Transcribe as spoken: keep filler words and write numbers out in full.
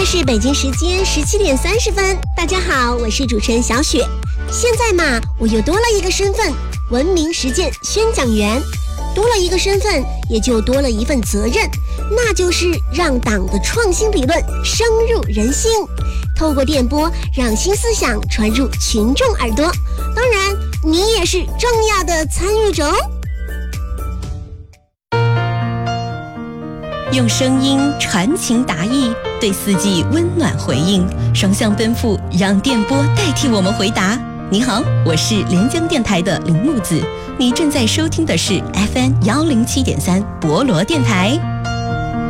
在是北京时间十七点三十分，大家好，我是主持人小雪。现在嘛，我又多了一个身份，文明实践宣讲员。多了一个身份，也就多了一份责任，那就是让党的创新理论深入人心，透过电波让新思想传入群众耳朵。当然，你也是重要的参与者哦。 用声音传情达意，对四季温暖回应，双向奔赴，让电波代替我们回答。你好，我是连江电台的林木子，你正在收听的是 F M 幺零七点三博罗电台。